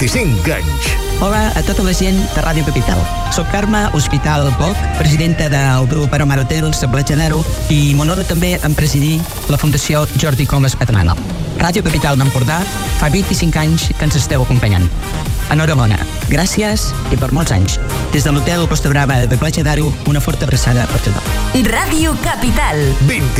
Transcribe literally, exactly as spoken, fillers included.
vint-i-cinc anys. Hola a tota la gent de Ràdio Capital. Soc Carme Hospital Poc, presidenta del grup Aromar Hotels de Platja d'Aro, i m'honora també en presidir la Fundació Jordi Comas Patrana. Ràdio Capital d'Empordà fa vint-i-cinc anys que ens esteu acompanyant. Enhorabona, gràcies i per molts anys. Des de l'hotel Costa Brava de Platja d'Aro, una forta abraçada per tothom. Ràdio Capital. vint